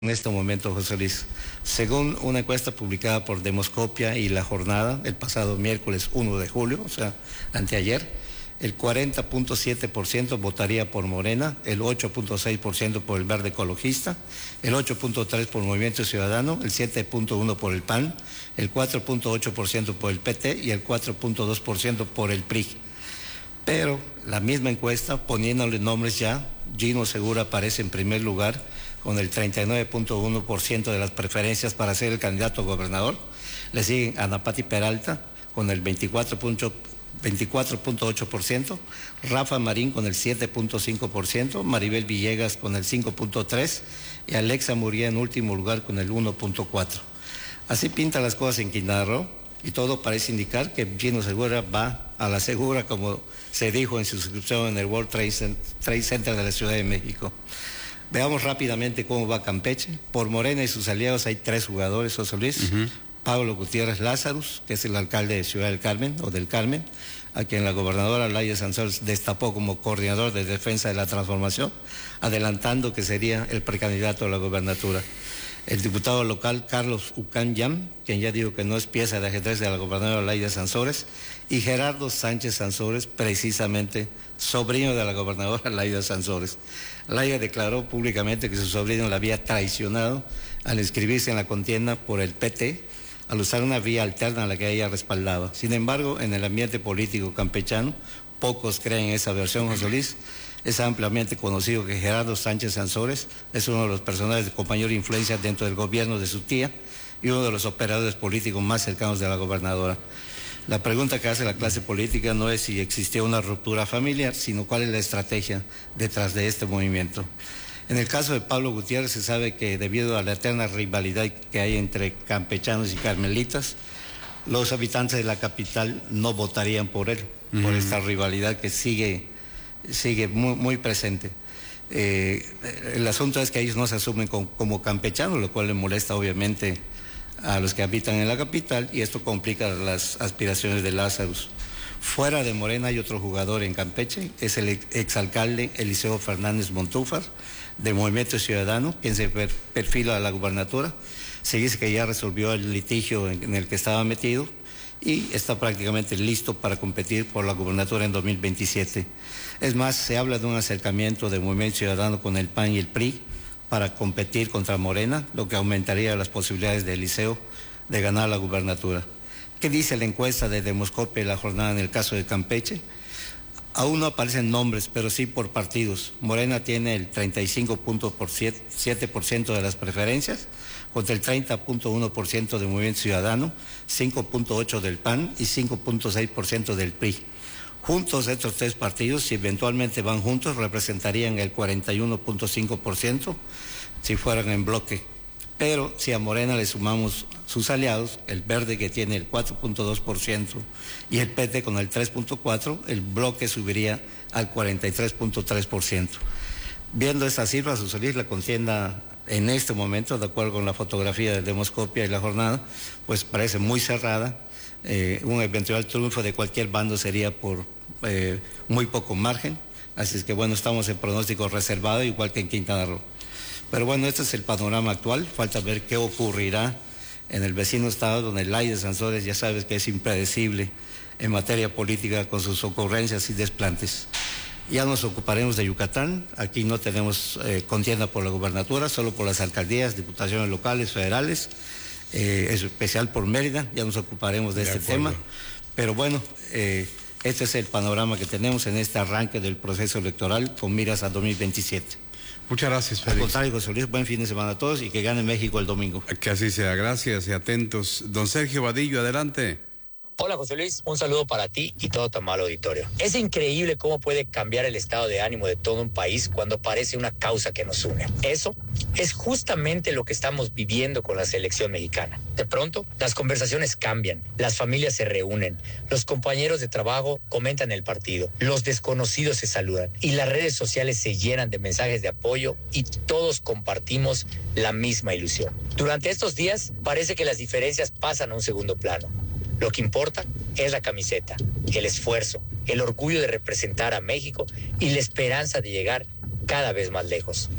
En este momento, José Luis, según una encuesta publicada por Demoscopia y La Jornada el pasado miércoles 1 de julio, o sea, anteayer, el 40.7% votaría por Morena, el 8.6% por el Verde Ecologista, el 8.3% por Movimiento Ciudadano, el 7.1% por el PAN, el 4.8% por el PT y el 4.2% por el PRI. Pero la misma encuesta, poniéndole nombres ya, Gino Segura aparece en primer lugar con el 39.1% de las preferencias para ser el candidato a gobernador. Le siguen Ana Pati Peralta con el 24.8%, Rafa Marín con el 7.5%, Maribel Villegas con el 5.3% y Alexa Murguía en último lugar con el 1.4%. Así pintan las cosas en Quintana Roo y todo parece indicar que Gino Segura va a la segura, como se dijo en su suscripción en el World Trade Center de la Ciudad de México. Veamos rápidamente cómo va Campeche. Por Morena y sus aliados hay 3 jugadores, José Luis. Pablo Gutiérrez Lázarus, que es el alcalde de Ciudad del Carmen, o del Carmen, a quien la gobernadora Laida Sansores destapó como coordinador de defensa de la transformación, adelantando que sería el precandidato a la gobernatura. El diputado local Carlos Ucán Yam, quien ya dijo que no es pieza de ajedrez de la gobernadora Laida Sansores, y Gerardo Sánchez Sansores, precisamente sobrino de la gobernadora Laida Sansores. Laida declaró públicamente que su sobrino la había traicionado al inscribirse en la contienda por el PT, al usar una vía alterna a la que ella respaldaba. Sin embargo, en el ambiente político campechano, pocos creen esa versión, José Luis. Es ampliamente conocido que Gerardo Sánchez Sansores es uno de los personajes con mayor influencia dentro del gobierno de su tía y uno de los operadores políticos más cercanos de la gobernadora. La pregunta que hace la clase política no es si existió una ruptura familiar, sino cuál es la estrategia detrás de este movimiento. En el caso de Pablo Gutiérrez se sabe que debido a la eterna rivalidad que hay entre campechanos y carmelitas, los habitantes de la capital no votarían por él, por esta rivalidad que sigue muy presente. El asunto es que ellos no se asumen como campechanos, lo cual le molesta obviamente a los que habitan en la capital, y esto complica las aspiraciones de Lázarus. Fuera de Morena hay otro jugador en Campeche, es el exalcalde Eliseo Fernández Montúfar, de Movimiento Ciudadano, quien se perfila a la gubernatura. Se dice que ya resolvió el litigio en el que estaba metido y está prácticamente listo para competir por la gubernatura en 2027. Es más, se habla de un acercamiento de Movimiento Ciudadano con el PAN y el PRI para competir contra Morena, lo que aumentaría las posibilidades de Eliseo de ganar la gubernatura. ¿Qué dice la encuesta de Demoscopia y La Jornada en el caso de Campeche? Aún no aparecen nombres, pero sí por partidos. Morena tiene el 35.7% de las preferencias, contra el 30.1% de Movimiento Ciudadano, 5.8% del PAN y 5.6% del PRI. Juntos estos 3 partidos, si eventualmente van juntos, representarían el 41.5% si fueran en bloque. Pero si a Morena le sumamos sus aliados, el Verde, que tiene el 4.2%, y el PT con el 3.4%, el bloque subiría al 43.3%. Viendo estas cifras, José Luis, la contienda en este momento, de acuerdo con la fotografía de Demoscopia y La Jornada, pues parece muy cerrada. Un eventual triunfo de cualquier bando sería por muy poco margen. Así es que bueno, estamos en pronóstico reservado, igual que en Quintana Roo. Pero bueno, este es el panorama actual. Falta ver qué ocurrirá en el vecino estado, donde Laida Sansores ya sabes que es impredecible en materia política con sus ocurrencias y desplantes. Ya nos ocuparemos de Yucatán. Aquí no tenemos contienda por la gubernatura, solo por las alcaldías, diputaciones locales, federales, especial por Mérida. Ya nos ocuparemos de este tema. Pero bueno, este es el panorama que tenemos en este arranque del proceso electoral con miras a 2027. Muchas gracias, Félix. Al contrario, José Luis, buen fin de semana a todos y que gane México el domingo. Que así sea, gracias y atentos. Don Sergio Vadillo, adelante. Hola José Luis, un saludo para ti y todo tu amable auditorio. Es increíble cómo puede cambiar el estado de ánimo de todo un país cuando aparece una causa que nos une. Eso es justamente lo que estamos viviendo con la selección mexicana. De pronto, las conversaciones cambian, las familias se reúnen, los compañeros de trabajo comentan el partido, los desconocidos se saludan y las redes sociales se llenan de mensajes de apoyo y todos compartimos la misma ilusión. Durante estos días parece que las diferencias pasan a un segundo plano. Lo que importa es la camiseta, el esfuerzo, el orgullo de representar a México y la esperanza de llegar cada vez más lejos.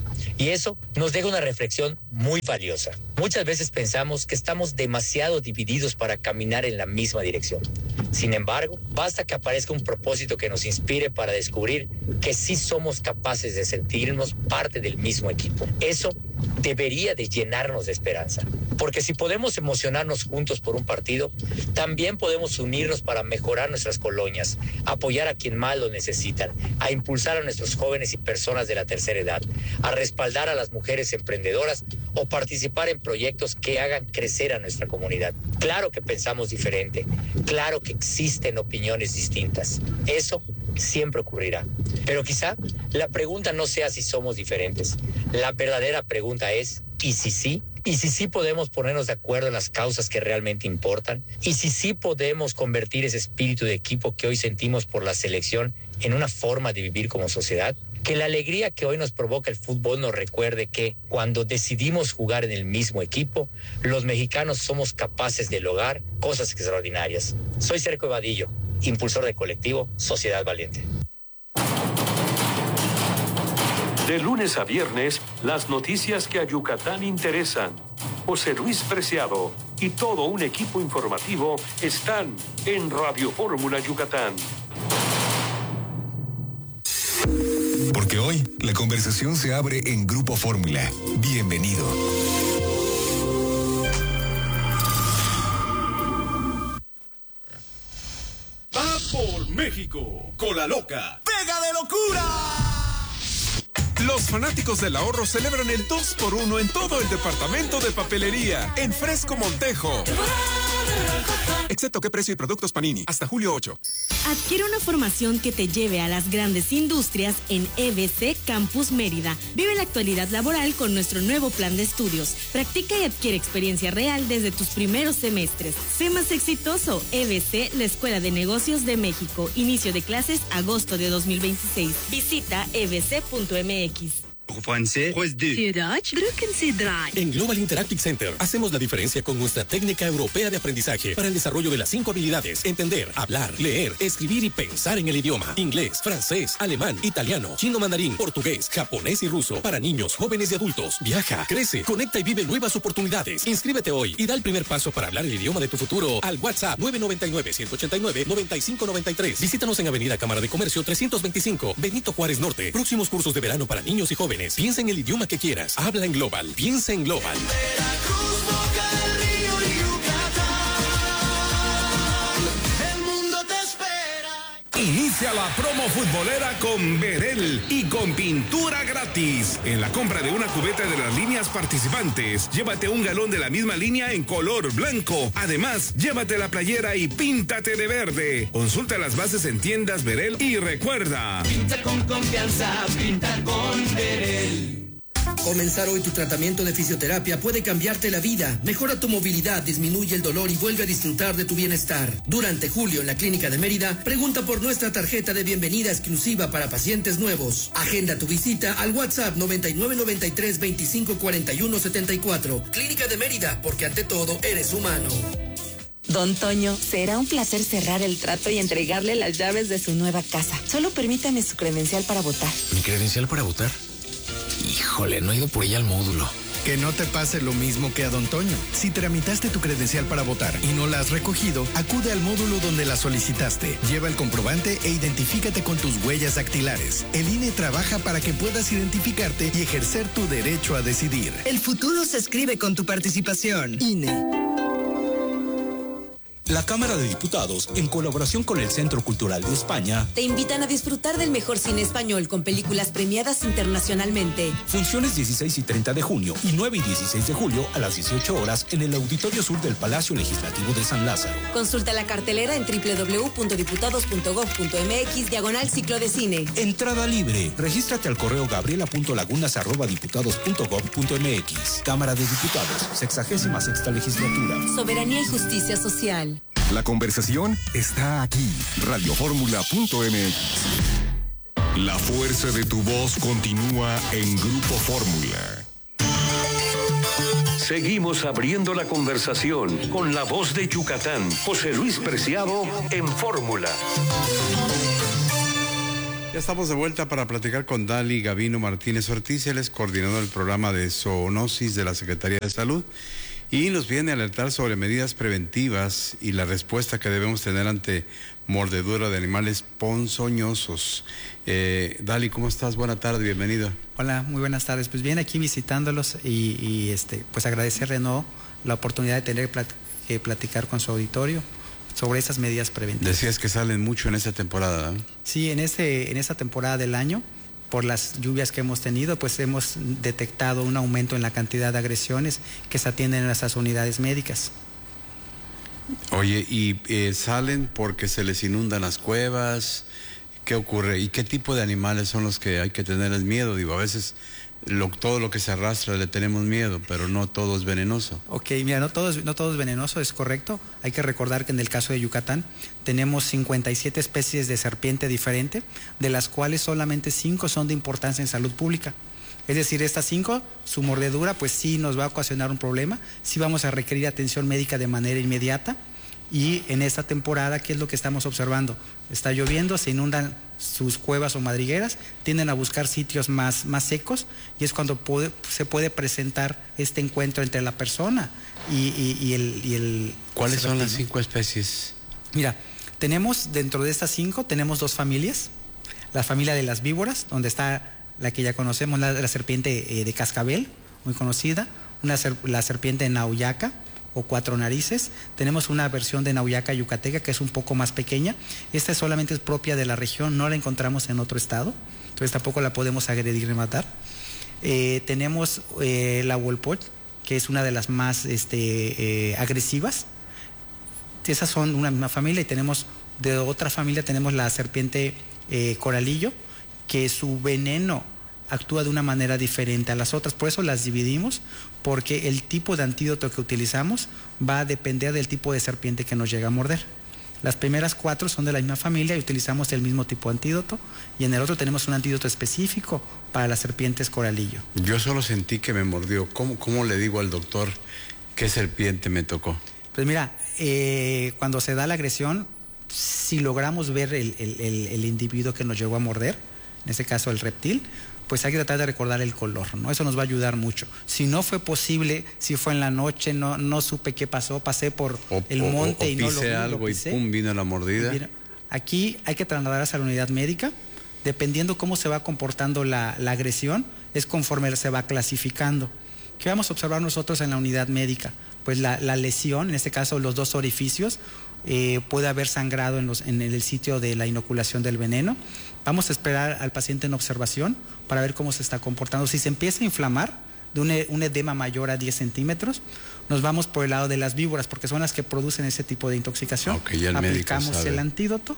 Y eso nos deja una reflexión muy valiosa. Muchas veces pensamos que estamos demasiado divididos para caminar en la misma dirección. Sin embargo, basta que aparezca un propósito que nos inspire para descubrir que sí somos capaces de sentirnos parte del mismo equipo. Eso debería de llenarnos de esperanza. Porque si podemos emocionarnos juntos por un partido, también podemos unirnos para mejorar nuestras colonias, apoyar a quien más lo necesitan, a impulsar a nuestros jóvenes y personas de la tercera edad, a respaldar a las mujeres emprendedoras o participar en proyectos que hagan crecer a nuestra comunidad. Claro que pensamos diferente, claro que existen opiniones distintas. Eso siempre ocurrirá. Pero quizá la pregunta no sea si somos diferentes. La verdadera pregunta es, ¿y si sí? ¿Y si sí podemos ponernos de acuerdo en las causas que realmente importan? ¿Y si sí podemos convertir ese espíritu de equipo que hoy sentimos por la selección en una forma de vivir como sociedad? Que la alegría que hoy nos provoca el fútbol nos recuerde que cuando decidimos jugar en el mismo equipo, los mexicanos somos capaces de lograr cosas extraordinarias. Soy Sergio Vadillo, impulsor de colectivo Sociedad Valiente. De lunes a viernes, las noticias que a Yucatán interesan. José Luis Preciado y todo un equipo informativo están en Radio Fórmula Yucatán. Porque hoy la conversación se abre en Grupo Fórmula. Bienvenido. Va por México, con la loca. ¡Pega de locura! Los fanáticos del ahorro celebran el 2x1 en todo el departamento de papelería, en Fresco Montejo. Excepto qué precio y productos Panini, hasta julio 8. Adquiere una formación que te lleve a las grandes industrias en EBC Campus Mérida. Vive la actualidad laboral con nuestro nuevo plan de estudios. Practica y adquiere experiencia real desde tus primeros semestres. Sé más exitoso. EBC, la Escuela de Negocios de México. Inicio de clases agosto de 2026. Visita ebc.mx. En Global Interactive Center hacemos la diferencia con nuestra técnica europea de aprendizaje para el desarrollo de las 5 habilidades: entender, hablar, leer, escribir y pensar en el idioma. Inglés, francés, alemán, italiano, chino mandarín, portugués, japonés y ruso para niños, jóvenes y adultos. Viaja, crece, conecta y vive nuevas oportunidades. Inscríbete hoy y da el primer paso para hablar el idioma de tu futuro al WhatsApp 999-189-9593. Visítanos en Avenida Cámara de Comercio 325, Benito Juárez Norte. Próximos cursos de verano para niños y jóvenes. Piensa en el idioma que quieras. Habla en Global. Piensa en Global. Veracruz, Boca del Río y Yucatán. El mundo te espera. Inicia la promo futbolera con Verel y con pintura gratis. En la compra de una cubeta de las líneas participantes, llévate un galón de la misma línea en color blanco. Además, llévate la playera y píntate de verde. Consulta las bases en tiendas Verel y recuerda: pinta con confianza, pinta con Verel. Comenzar hoy tu tratamiento de fisioterapia puede cambiarte la vida. Mejora tu movilidad, disminuye el dolor y vuelve a disfrutar de tu bienestar. Durante julio en la Clínica de Mérida, pregunta por nuestra tarjeta de bienvenida exclusiva para pacientes nuevos. Agenda tu visita al WhatsApp 9993-254174. Clínica de Mérida, porque ante todo eres humano. Don Toño, será un placer cerrar el trato y entregarle las llaves de su nueva casa. Solo permítame su credencial para votar. ¿Mi credencial para votar? Híjole, no he ido por ella al módulo. Que no te pase lo mismo que a Don Toño. Si tramitaste tu credencial para votar y no la has recogido, acude al módulo donde la solicitaste. Lleva el comprobante e identifícate con tus huellas dactilares. El INE trabaja para que puedas identificarte y ejercer tu derecho a decidir. El futuro se escribe con tu participación. INE. La Cámara de Diputados, en colaboración con el Centro Cultural de España, te invitan a disfrutar del mejor cine español con películas premiadas internacionalmente. Funciones 16 y 30 de junio y 9 y 16 de julio a las 18 horas en el Auditorio Sur del Palacio Legislativo de San Lázaro. Consulta la cartelera en www.diputados.gov.mx/ciclo de cine. Entrada libre. Regístrate al correo gabriela.lagunas@diputados.gov.mx. Cámara de Diputados, 66ª legislatura. Soberanía y justicia social. La conversación está aquí. Radioformula.mx. La fuerza de tu voz continúa en Grupo Fórmula. Seguimos abriendo la conversación con la voz de Yucatán, José Luis Preciado en Fórmula. Ya estamos de vuelta para platicar con Dali Gavino Martínez Ortiz. Él es coordinador del programa de zoonosis de la Secretaría de Salud y nos viene a alertar sobre medidas preventivas y la respuesta que debemos tener ante mordedura de animales ponzoñosos. Dali, ¿cómo estás? Buena tarde, bienvenido. Hola, muy buenas tardes. Pues bien, aquí visitándolos y pues agradecerle la oportunidad de tener que platicar con su auditorio sobre esas medidas preventivas. Decías que salen mucho en esta temporada, ¿no? Sí, en esta temporada del año, por las lluvias que hemos tenido, pues hemos detectado un aumento en la cantidad de agresiones que se atienden en nuestras unidades médicas. Oye, ¿y salen porque se les inundan las cuevas? ¿Qué ocurre? ¿Y qué tipo de animales son los que hay que tenerles miedo? Digo, a veces todo lo que se arrastra le tenemos miedo, pero no todo es venenoso. Ok, mira, no todo es venenoso, es correcto. Hay que recordar que en el caso de Yucatán tenemos 57 especies de serpiente diferente, de las cuales solamente 5 son de importancia en salud pública. Es decir, estas 5, su mordedura pues sí nos va a ocasionar un problema, sí vamos a requerir atención médica de manera inmediata. Y en esta temporada, ¿qué es lo que estamos observando? Está lloviendo, se inundan sus cuevas o madrigueras, tienden a buscar sitios más secos y es cuando se puede presentar este encuentro entre la persona y el ¿Cuáles son las 5 especies? Mira, tenemos dentro de estas 5, tenemos 2 familias. La familia de las víboras, donde está la que ya conocemos, la serpiente de cascabel, muy conocida, la serpiente nauyaca, o 4 narices. Tenemos una versión de nauyaca yucateca que es un poco más pequeña. Esta solamente es propia de la región, no la encontramos en otro estado, entonces tampoco la podemos agredir ni matar. Tenemos la huelpoch, que es una de las más agresivas. Esas son una misma familia. Y tenemos de otra familia, tenemos la serpiente coralillo, que su veneno actúa de una manera diferente a las otras, por eso las dividimos, porque el tipo de antídoto que utilizamos va a depender del tipo de serpiente que nos llega a morder. Las primeras 4 son de la misma familia y utilizamos el mismo tipo de antídoto, y en el otro tenemos un antídoto específico para las serpientes coralillo. Yo solo sentí que me mordió. ¿Cómo le digo al doctor qué serpiente me tocó? Pues mira, cuando se da la agresión, si logramos ver el individuo que nos llegó a morder, en este caso el reptil, pues hay que tratar de recordar el color, ¿no? Eso nos va a ayudar mucho. Si no fue posible, si fue en la noche, no supe qué pasó, pasé por el monte y no lo vi, algo y pum, vino la mordida. Mira, aquí hay que trasladarse a la unidad médica. Dependiendo cómo se va comportando la agresión, es conforme se va clasificando. ¿Qué vamos a observar nosotros en la unidad médica? Pues la lesión, en este caso los 2 orificios, puede haber sangrado en el sitio de la inoculación del veneno. Vamos a esperar al paciente en observación para ver cómo se está comportando. Si se empieza a inflamar de un edema mayor a 10 centímetros, nos vamos por el lado de las víboras, porque son las que producen ese tipo de intoxicación. Okay, ya aplicamos el antídoto,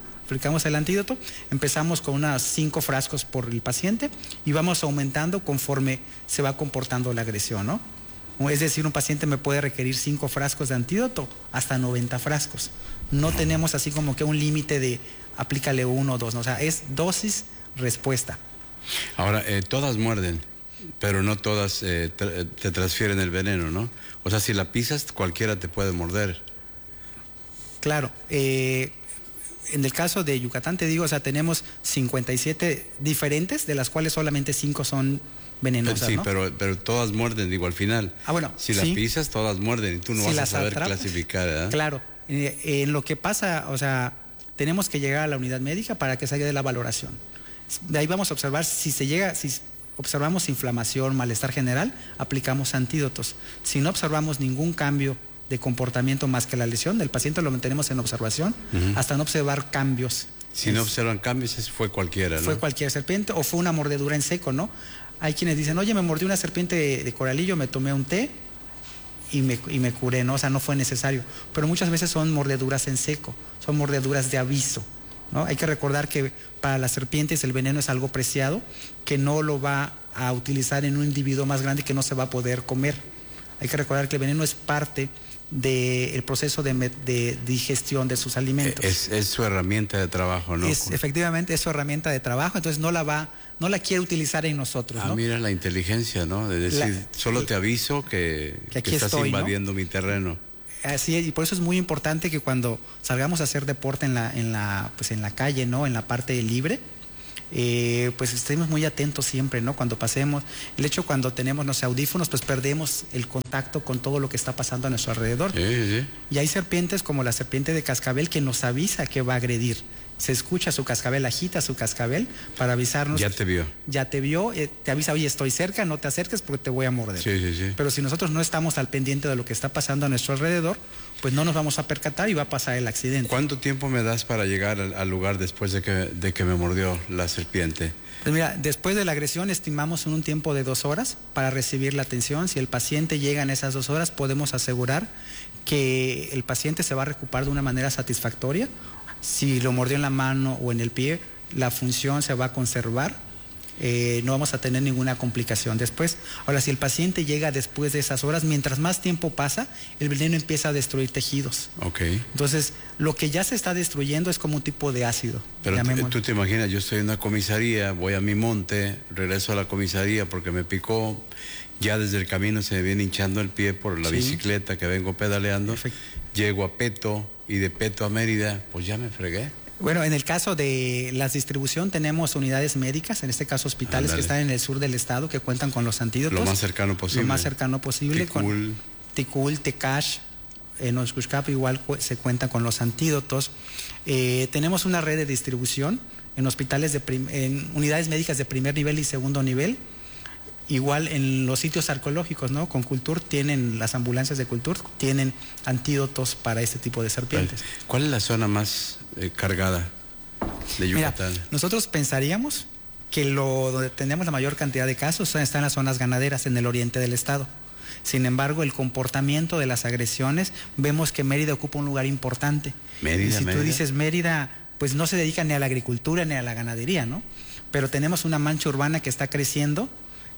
empezamos con unas 5 frascos por el paciente y vamos aumentando conforme se va comportando la agresión, ¿no? Es decir, un paciente me puede requerir 5 frascos de antídoto, hasta 90 frascos. No tenemos así como que un límite de aplícale 1 o 2, ¿no? O sea, es dosis, respuesta. Ahora, todas muerden, pero no todas te transfieren el veneno, ¿no? O sea, si la pisas, cualquiera te puede morder. Claro. En el caso de Yucatán, te digo, o sea, tenemos 57 diferentes, de las cuales solamente 5 son venenosas, sí, ¿no? pero todas muerden, digo, al final. Bueno, si la pisas, todas muerden y tú no vas a saber clasificar, ¿eh? Claro. En lo que pasa, o sea, tenemos que llegar a la unidad médica para que se haga de la valoración. De ahí vamos a observar si observamos inflamación, malestar general, aplicamos antídotos. Si no observamos ningún cambio de comportamiento más que la lesión, del paciente lo mantenemos en observación hasta no observar cambios. Si no observan cambios, fue cualquiera, ¿no? Fue cualquier serpiente o fue una mordedura en seco, ¿no? Hay quienes dicen, oye, me mordió una serpiente de coralillo, me tomé un té y me curé, ¿no? O sea, no fue necesario. Pero muchas veces son mordeduras en seco, son mordeduras de aviso, ¿no? Hay que recordar que para las serpientes el veneno es algo preciado, que no lo va a utilizar en un individuo más grande que no se va a poder comer. Hay que recordar que el veneno es parte del proceso de digestión de sus alimentos. Es su herramienta de trabajo, ¿no? Efectivamente, es su herramienta de trabajo, entonces no la quiere utilizar en nosotros, ¿no? Mira la inteligencia, ¿no? De decir, solo te aviso que estás invadiendo, ¿no?, mi terreno. Así es, y por eso es muy importante que cuando salgamos a hacer deporte en la calle, ¿no?, en la parte libre, pues estemos muy atentos siempre, ¿no? Cuando pasemos. El hecho cuando tenemos los audífonos, pues perdemos el contacto con todo lo que está pasando a nuestro alrededor. Y hay serpientes como la serpiente de cascabel que nos avisa que va a agredir. Se escucha su cascabel, agita su cascabel para avisarnos. Ya te vio. Ya te vio, te avisa, oye, estoy cerca, no te acerques porque te voy a morder. Pero si nosotros no estamos al pendiente de lo que está pasando a nuestro alrededor, pues no nos vamos a percatar y va a pasar el accidente. ¿Cuánto tiempo me das para llegar al lugar después de que me mordió la serpiente? Pues mira, después de la agresión estimamos un tiempo de 2 horas para recibir la atención. Si el paciente llega en esas 2 horas, podemos asegurar que el paciente se va a recuperar de una manera satisfactoria. Si lo mordió en la mano o en el pie, la función se va a conservar, no vamos a tener ninguna complicación después. Ahora, si el paciente llega después de esas horas, mientras más tiempo pasa, el veneno empieza a destruir tejidos. Entonces, lo que ya se está destruyendo es como un tipo de ácido. Pero tú te imaginas, yo estoy en una comisaría, voy a mi monte, regreso a la comisaría porque me picó, ya desde el camino se me viene hinchando el pie por la bicicleta que vengo pedaleando, llego a Peto y de Peto a Mérida, pues ya me fregué. Bueno, en el caso de la distribución tenemos unidades médicas, en este caso hospitales que están en el sur del estado que cuentan con los antídotos. Lo más cercano posible. Lo más cercano posible. Ticul. Con Ticul, Tecash, en Oxcuxcap igual se cuentan con los antídotos. Tenemos una red de distribución en hospitales, en unidades médicas de primer nivel y segundo nivel. Igual en los sitios arqueológicos, ¿no? Con Cultur las ambulancias de Cultur tienen antídotos para este tipo de serpientes. ¿Cuál es la zona más cargada de Yucatán? Mira, nosotros pensaríamos que donde tenemos la mayor cantidad de casos están las zonas ganaderas en el oriente del estado. Sin embargo, el comportamiento de las agresiones, vemos que Mérida ocupa un lugar importante. Y si tú dices Mérida, pues no se dedica ni a la agricultura ni a la ganadería, ¿no? Pero tenemos una mancha urbana que está creciendo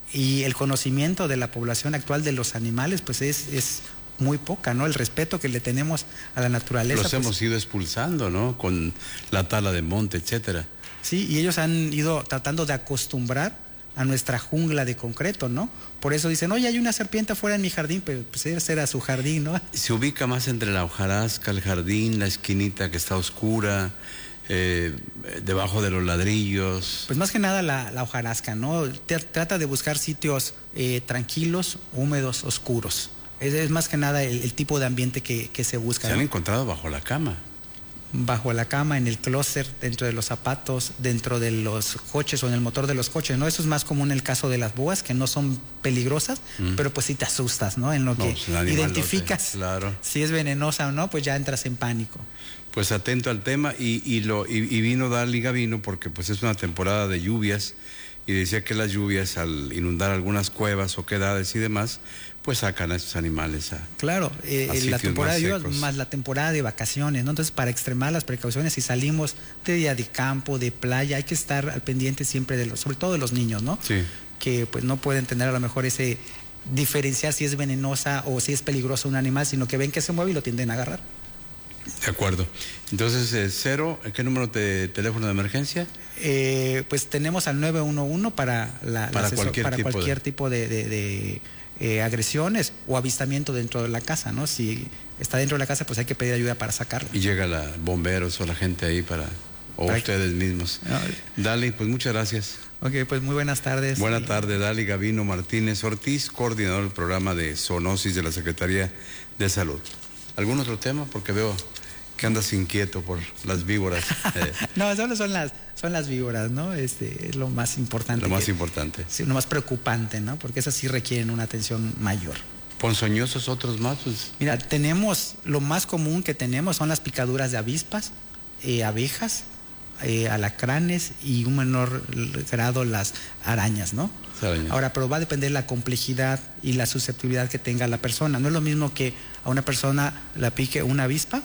y el conocimiento de la población actual de los animales pues es muy poca, ¿no? El respeto que le tenemos a la naturaleza. Los hemos ido expulsando, ¿no? Con la tala de monte, etcétera. Sí, y ellos han ido tratando de acostumbrar a nuestra jungla de concreto, ¿no? Por eso dicen, oye, hay una serpiente afuera en mi jardín, pero pues ese era su jardín, ¿no? Se ubica más entre la hojarasca, el jardín, la esquinita que está oscura, debajo de los ladrillos. Pues más que nada la hojarasca, ¿no? Trata de buscar sitios tranquilos, húmedos, oscuros. Es más que nada el tipo de ambiente que se busca. Se han encontrado bajo la cama. Bajo la cama, en el closet, dentro de los zapatos, dentro de los coches o en el motor de los coches, ¿no? Eso es más común en el caso de las boas, que no son peligrosas, pero pues sí te asustas, ¿no? En lo que identificas si es venenosa o no, pues ya entras en pánico. Pues atento al tema y vino Dali Gavino porque pues es una temporada de lluvias y decía que las lluvias al inundar algunas cuevas o quedades y demás, pues sacan a estos animales a la temporada de lluvias más la temporada de vacaciones, ¿no? Entonces, para extremar las precauciones, si salimos de día de campo, de playa, hay que estar al pendiente siempre sobre todo de los niños, ¿no? Sí. Que pues no pueden tener a lo mejor ese diferenciar si es venenosa o si es peligroso un animal, sino que ven que se mueve y lo tienden a agarrar. De acuerdo. Entonces, ¿qué número de teléfono de emergencia? Pues tenemos al 911 para cualquier tipo de agresiones o avistamiento dentro de la casa, ¿no? Si está dentro de la casa, pues hay que pedir ayuda para sacarlo. Y llega bomberos o la gente ahí ustedes mismos. Dali, pues muchas gracias. Ok, pues muy buenas tardes. Buenas tardes, Dali Gavino Martínez Ortiz, coordinador del programa de zoonosis de la Secretaría de Salud. ¿Algún otro tema? Porque veo que andas inquieto por las víboras. No, solo son las víboras, ¿no? Es lo más importante. Lo más importante. Sí, lo más preocupante, ¿no? Porque esas sí requieren una atención mayor. ¿Ponzoñosos otros más? Pues. Mira, lo más común que tenemos son las picaduras de avispas, abejas, alacranes y un menor grado las arañas, ¿no? Ahora, pero va a depender de la complejidad y la susceptibilidad que tenga la persona. No es lo mismo que a una persona la pique una avispa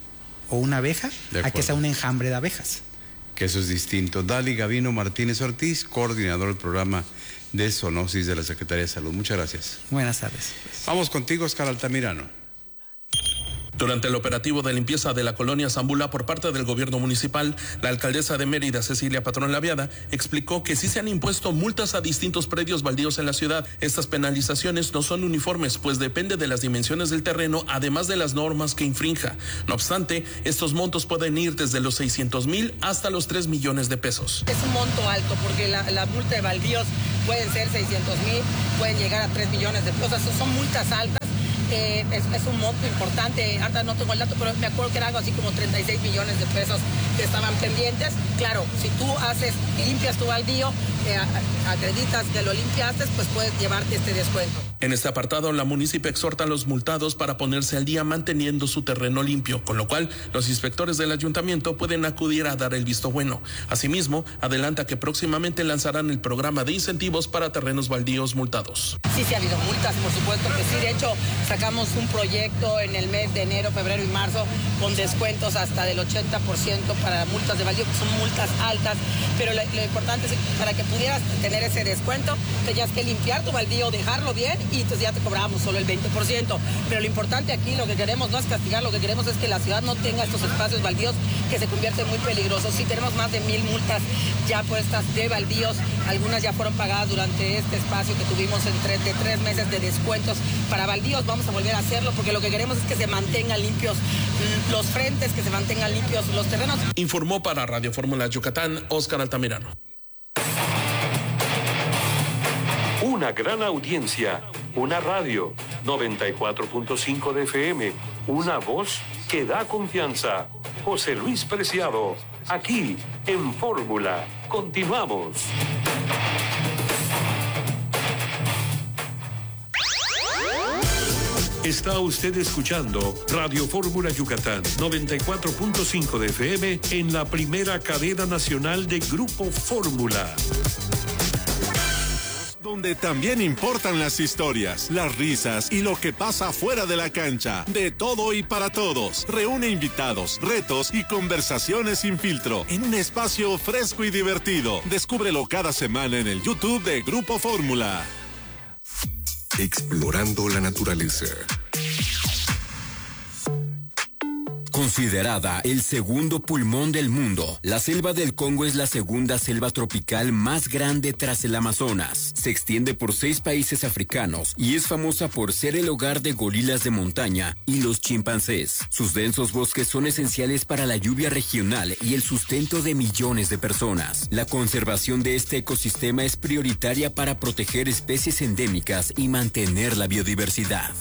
o una abeja a que sea un enjambre de abejas. Que eso es distinto. Dali Gavino Martínez Ortiz, coordinador del programa de zoonosis de la Secretaría de Salud. Muchas gracias. Buenas tardes. Vamos contigo, Oscar Altamirano. Durante el operativo de limpieza de la colonia Zambula por parte del gobierno municipal, la alcaldesa de Mérida, Cecilia Patrón Laviada, explicó que sí se han impuesto multas a distintos predios baldíos en la ciudad. Estas penalizaciones no son uniformes, pues depende de las dimensiones del terreno, además de las normas que infrinja. No obstante, estos montos pueden ir desde los 600,000 hasta los 3 millones de pesos. Es un monto alto porque la multa de baldíos pueden ser 600,000, pueden llegar a 3 millones de pesos. Son multas altas. Es un monto importante. Ahora no tengo el dato, pero me acuerdo que era algo así como 36 millones de pesos que estaban pendientes. Claro, si tú limpias tu baldío, acreditas que lo limpiaste, pues puedes llevarte este descuento. En este apartado, la municipio exhorta a los multados para ponerse al día manteniendo su terreno limpio, con lo cual los inspectores del ayuntamiento pueden acudir a dar el visto bueno. Asimismo, adelanta que próximamente lanzarán el programa de incentivos para terrenos baldíos multados. Sí ha habido multas, por supuesto que sí. De hecho, sacamos un proyecto en el mes de enero, febrero y marzo con descuentos hasta del 80% para multas de baldío, que son multas altas, pero lo importante es que para que pudieras tener ese descuento tenías que limpiar tu baldío, dejarlo bien y entonces ya te cobrábamos solo el 20%. Pero lo importante aquí, lo que queremos no es castigar, lo que queremos es que la ciudad no tenga estos espacios baldíos que se convierten muy peligrosos. Sí tenemos más de 1,000 multas ya puestas de baldíos, algunas ya fueron pagadas durante este espacio que tuvimos de 3 meses de descuentos para baldíos. Vamos a volver a hacerlo porque lo que queremos es que se mantengan limpios los frentes, que se mantengan limpios los terrenos. Informó para Radio Fórmula Yucatán, Óscar Altamirano. Una gran audiencia, una radio, 94.5 de FM, una voz que da confianza. José Luis Preciado, aquí en Fórmula. Continuamos. Está usted escuchando Radio Fórmula Yucatán, 94.5 de FM en la primera cadena nacional de Grupo Fórmula. Donde también importan las historias, las risas y lo que pasa fuera de la cancha. De todo y para todos. Reúne invitados, retos y conversaciones sin filtro en un espacio fresco y divertido. Descúbrelo cada semana en el YouTube de Grupo Fórmula. Explorando la naturaleza. Considerada el segundo pulmón del mundo, la selva del Congo es la segunda selva tropical más grande tras el Amazonas. Se extiende por 6 países africanos y es famosa por ser el hogar de gorilas de montaña y los chimpancés. Sus densos bosques son esenciales para la lluvia regional y el sustento de millones de personas. La conservación de este ecosistema es prioritaria para proteger especies endémicas y mantener la biodiversidad.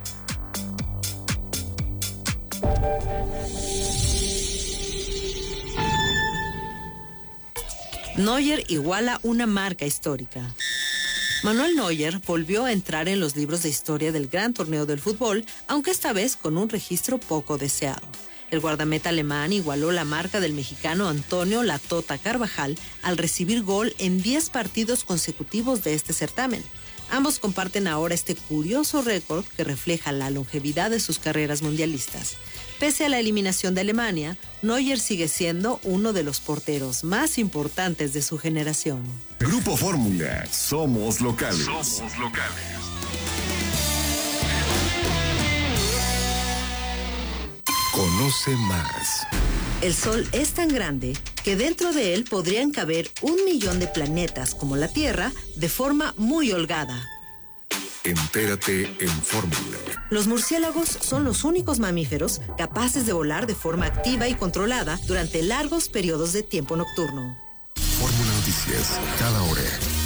Neuer iguala una marca histórica. Manuel Neuer volvió a entrar en los libros de historia del gran torneo del fútbol, aunque esta vez con un registro poco deseado. El guardameta alemán igualó la marca del mexicano Antonio La Tota Carvajal al recibir gol en 10 partidos consecutivos de este certamen. Ambos comparten ahora este curioso récord que refleja la longevidad de sus carreras mundialistas. Pese a la eliminación de Alemania, Neuer sigue siendo uno de los porteros más importantes de su generación. Grupo Fórmula, somos locales. Somos locales. Conoce más. El Sol es tan grande que dentro de él podrían caber 1 millón de planetas como la Tierra de forma muy holgada. Entérate en Fórmula. Los murciélagos son los únicos mamíferos capaces de volar de forma activa y controlada durante largos periodos de tiempo nocturno. Fórmula Noticias, cada hora.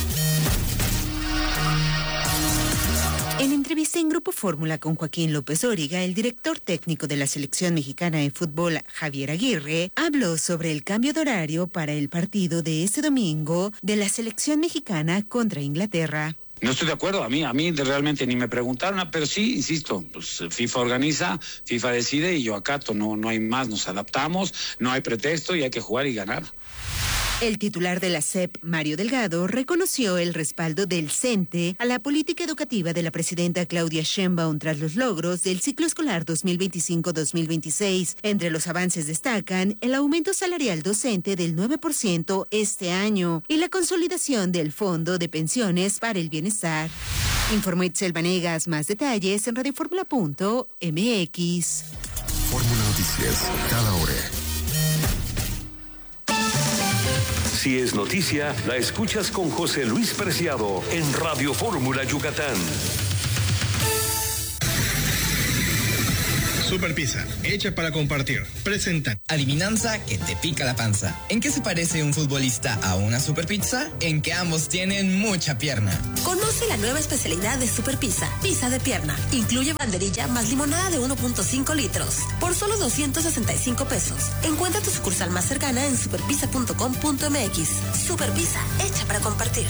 En entrevista en Grupo Fórmula con Joaquín López Dóriga, el director técnico de la selección mexicana de fútbol, Javier Aguirre, habló sobre el cambio de horario para el partido de este domingo de la selección mexicana contra Inglaterra. No estoy de acuerdo, a mí realmente ni me preguntaron, pero sí, insisto, pues FIFA organiza, FIFA decide y yo acato, no hay más, nos adaptamos, no hay pretexto y hay que jugar y ganar. El titular de la SEP, Mario Delgado, reconoció el respaldo del CENTE a la política educativa de la presidenta Claudia Sheinbaum tras los logros del ciclo escolar 2025-2026. Entre los avances destacan el aumento salarial docente del 9% este año y la consolidación del Fondo de Pensiones para el Bienestar. Informó Itzel Vanegas, más detalles en radioformula.mx. noticias cada hora. Si es noticia, la escuchas con José Luis Preciado en Radio Fórmula Yucatán. Super Pizza, hecha para compartir. Presenta. Adivinanza que te pica la panza. ¿En qué se parece un futbolista a una Super Pizza? En que ambos tienen mucha pierna. Conoce la nueva especialidad de Super Pizza, pizza de pierna. Incluye banderilla más limonada de 1.5 litros. Por solo 265 pesos. Encuentra tu sucursal más cercana en superpizza.com.mx. Super Pizza, hecha para compartir.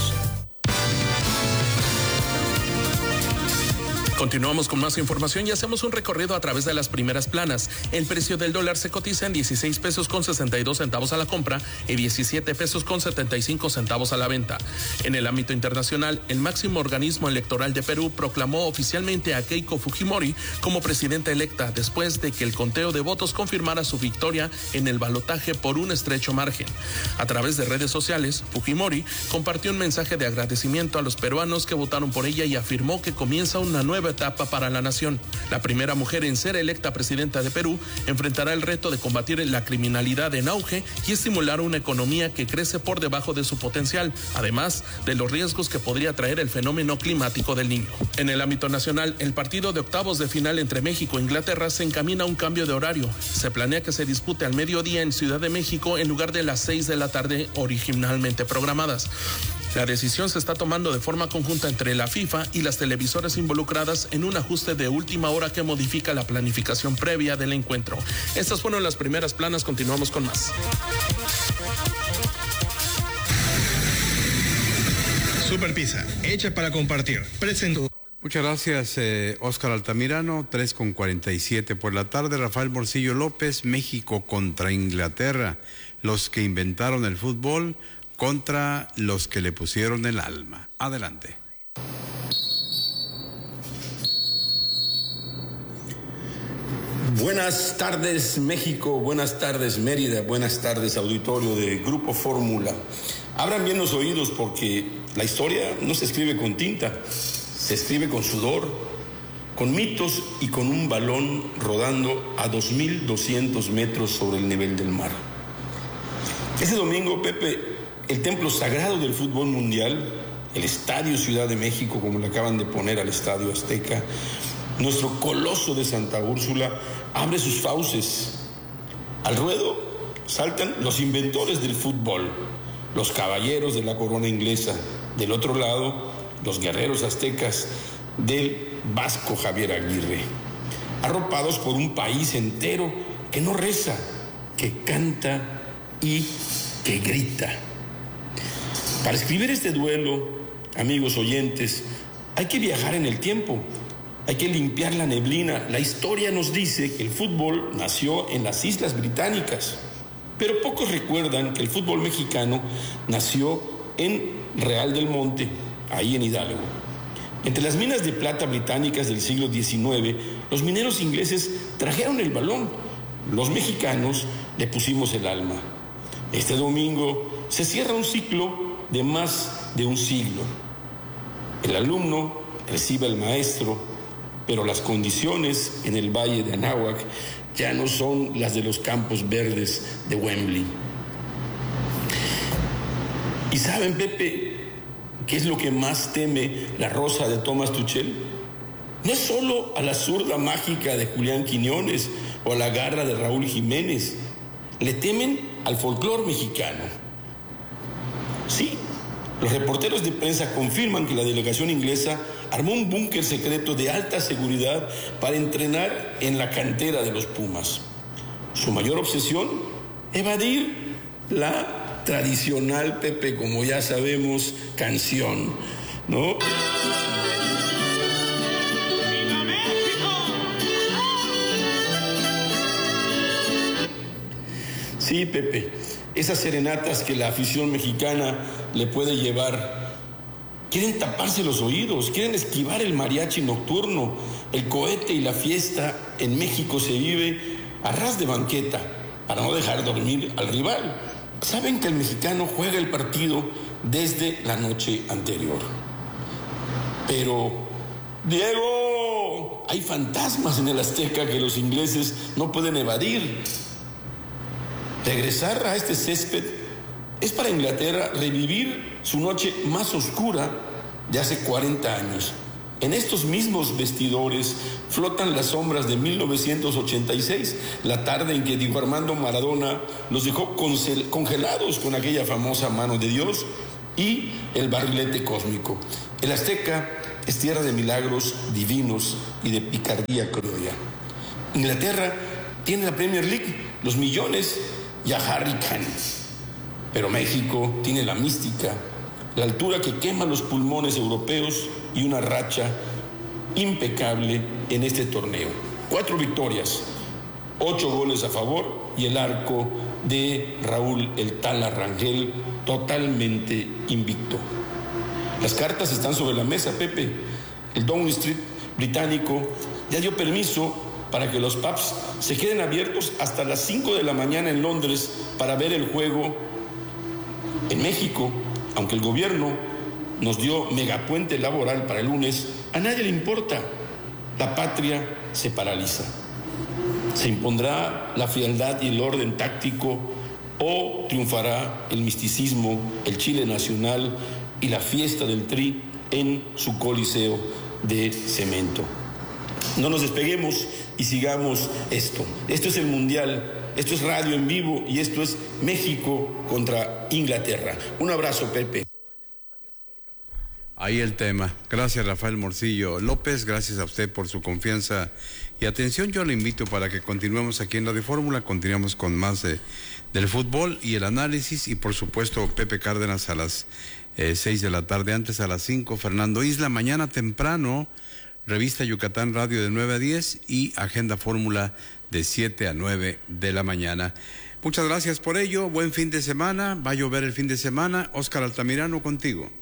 Continuamos con más información y hacemos un recorrido a través de las primeras planas. El precio del dólar se cotiza en 16 pesos con 62 centavos a la compra y 17 pesos con 75 centavos a la venta. En el ámbito internacional, el máximo organismo electoral de Perú proclamó oficialmente a Keiko Fujimori como presidenta electa después de que el conteo de votos confirmara su victoria en el balotaje por un estrecho margen. A través de redes sociales, Fujimori compartió un mensaje de agradecimiento a los peruanos que votaron por ella y afirmó que comienza una nueva etapa para la nación. La primera mujer en ser electa presidenta de Perú enfrentará el reto de combatir la criminalidad en auge y estimular una economía que crece por debajo de su potencial, además de los riesgos que podría traer el fenómeno climático del Niño. En el ámbito nacional, el partido de octavos de final entre México e Inglaterra se encamina a un cambio de horario. Se planea que se dispute al mediodía en Ciudad de México en lugar de las 6 de la tarde originalmente programadas. La decisión se está tomando de forma conjunta entre la FIFA y las televisoras involucradas en un ajuste de última hora que modifica la planificación previa del encuentro. Estas fueron las primeras planas, continuamos con más. Super Pizza, hecha para compartir. Presento. Muchas gracias, Óscar Altamirano. 3:47 por la tarde. Rafael Morcillo López, México contra Inglaterra. Los que inventaron el fútbol contra los que le pusieron el alma. Adelante. Buenas tardes, México. Buenas tardes, Mérida. Buenas tardes, auditorio de Grupo Fórmula. Abran bien los oídos porque la historia no se escribe con tinta, se escribe con sudor, con mitos y con un balón rodando a 2.200 metros sobre el nivel del mar. Ese domingo, Pepe, el templo sagrado del fútbol mundial, el Estadio Ciudad de México, como le acaban de poner al Estadio Azteca, nuestro coloso de Santa Úrsula, abre sus fauces. Al ruedo saltan los inventores del fútbol, los caballeros de la corona inglesa. Del otro lado, los guerreros aztecas del vasco Javier Aguirre, arropados por un país entero que no reza, que canta y que grita. Para escribir este duelo, amigos oyentes, hay que viajar en el tiempo, hay que limpiar la neblina. La historia nos dice que el fútbol nació en las Islas Británicas, pero pocos recuerdan que el fútbol mexicano nació en Real del Monte, ahí en Hidalgo. Entre las minas de plata británicas del siglo XIX, los mineros ingleses trajeron el balón, los mexicanos le pusimos el alma. Este domingo se cierra un ciclo de más de un siglo. El alumno recibe al maestro, pero las condiciones en el Valle de Anáhuac ya no son las de los campos verdes de Wembley. ¿Y saben, Pepe, qué es lo que más teme la Rosa de Thomas Tuchel? No es solo a la zurda mágica de Julián Quiñones o a la garra de Raúl Jiménez. Le temen al folclore mexicano. Sí, los reporteros de prensa confirman que la delegación inglesa armó un búnker secreto de alta seguridad para entrenar en la cantera de los Pumas. Su mayor obsesión, evadir la tradicional, Pepe, como ya sabemos, canción, ¿no? Sí, Pepe, esas serenatas que la afición mexicana le puede llevar. Quieren taparse los oídos, quieren esquivar el mariachi nocturno. El cohete y la fiesta en México se vive a ras de banqueta para no dejar dormir al rival. Saben que el mexicano juega el partido desde la noche anterior. Pero Diego, hay fantasmas en el Azteca que los ingleses no pueden evadir. Regresar a este césped es para Inglaterra revivir su noche más oscura de hace 40 años. En estos mismos vestidores flotan las sombras de 1986, la tarde en que Diego Armando Maradona los dejó congelados con aquella famosa mano de Dios y el barrilete cósmico. El Azteca es tierra de milagros divinos y de picardía criolla. Inglaterra tiene la Premier League, los millones y a Harry Kane. Pero México tiene la mística, la altura que quema los pulmones europeos y una racha impecable en este torneo. 4 victorias, 8 goles a favor y el arco de Raúl El Tala Rangel totalmente invicto. Las cartas están sobre la mesa, Pepe. El Downing Street británico ya dio permiso para que los pubs se queden abiertos hasta las 5 de la mañana en Londres para ver el juego. En México, aunque el gobierno nos dio megapuente laboral para el lunes, a nadie le importa. La patria se paraliza. ¿Se impondrá la frialdad y el orden táctico o triunfará el misticismo, el Chile nacional y la fiesta del Tri en su coliseo de cemento? No nos despeguemos y sigamos esto. Esto es el Mundial, esto es radio en vivo y esto es México contra Inglaterra. Un abrazo, Pepe. Ahí el tema. Gracias, Rafael Morcillo López. Gracias a usted por su confianza y atención. Yo le invito para que continuemos aquí en Radio Fórmula. Continuamos con más del fútbol y el análisis. Y por supuesto, Pepe Cárdenas a las 6 de la tarde. Antes a las 5, Fernando Isla. Mañana temprano, Revista Yucatán Radio de 9 a 10 y Agenda Fórmula de 7 a 9 de la mañana. Muchas gracias por ello. Buen fin de semana. Va a llover el fin de semana. Óscar Altamirano, contigo.